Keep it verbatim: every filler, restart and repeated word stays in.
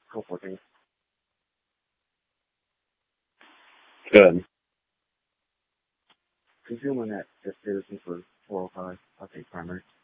Go fourteen. Good. Concealment at just citizen for four oh five. I'll take primary.